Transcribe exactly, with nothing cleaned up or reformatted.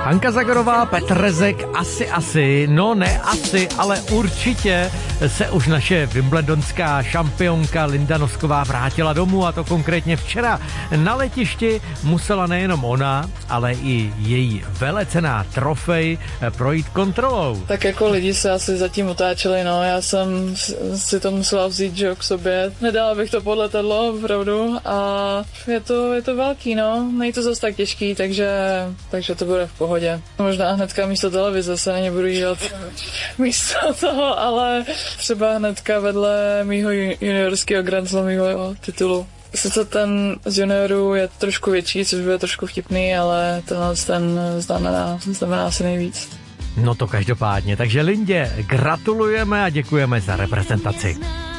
Hanka Zagorová, Petr Rezek, asi, asi, no ne asi, ale určitě se už naše wimbledonská šampionka Linda Nosková vrátila domů, a to konkrétně včera. Na letišti musela nejenom ona, ale i její velecenná trofej projít kontrolou. Tak jako lidi se asi zatím otáčeli, no, já jsem si to musela vzít, že k sobě. Nedala bych to pod letadlo, opravdu, a je to, je to velký, no, není to zase tak těžký, takže, takže to bude v pohodě. Možná hnedka místo televize se na ně budu dívat místo toho, ale třeba hnedka vedle mýho juniorského Grand Slamového titulu. Sice ten z juniorů je trošku větší, což bude trošku vtipný, ale tenhle ten znamená, znamená asi nejvíc. No to každopádně, takže Lindě gratulujeme a děkujeme za reprezentaci.